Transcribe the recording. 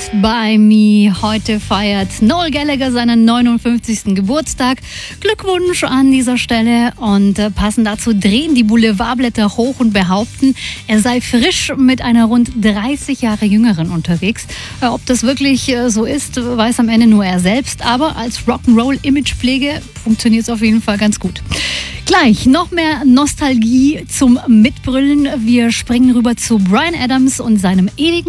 by Me. Heute feiert Noel Gallagher seinen 59. Geburtstag. Glückwunsch an dieser Stelle. Und passend dazu drehen die Boulevardblätter hoch und behaupten, er sei frisch mit einer rund 30 Jahre Jüngeren unterwegs. Ob das wirklich so ist, weiß am Ende nur er selbst. Aber als Rock'n'Roll-Imagepflege funktioniert es auf jeden Fall ganz gut. Gleich noch mehr Nostalgie zum Mitbrüllen. Wir springen rüber zu Bryan Adams und seinem ewigen